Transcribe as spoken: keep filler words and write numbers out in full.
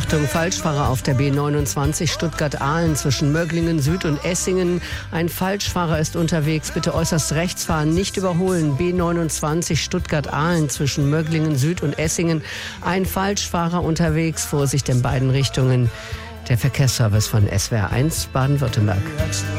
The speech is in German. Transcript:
Achtung, Falschfahrer auf der B neunundzwanzig Stuttgart-Ahlen zwischen Möglingen Süd und Essingen. Ein Falschfahrer ist unterwegs. Bitte äußerst rechts fahren, nicht überholen. B neunundzwanzig Stuttgart-Ahlen zwischen Möglingen Süd und Essingen. Ein Falschfahrer unterwegs. Vorsicht in beiden Richtungen. Der Verkehrsservice von S W R eins Baden-Württemberg.